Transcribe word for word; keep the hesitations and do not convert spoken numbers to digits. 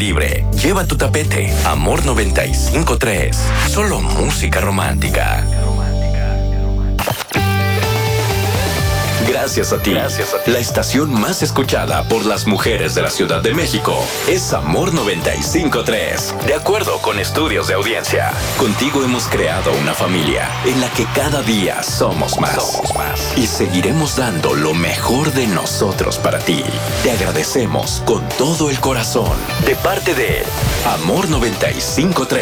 libre. Lleva tu tapete. Amor noventa y cinco tres. Solo música romántica. Gracias a ti. Gracias a ti. La estación más escuchada por las mujeres de la Ciudad de México es Amor noventa y cinco tres. De acuerdo con estudios de audiencia, contigo hemos creado una familia en la que cada día somos más. Somos más. Y seguiremos dando lo mejor de nosotros para ti. Te agradecemos con todo el corazón. De parte de Amor noventa y cinco tres.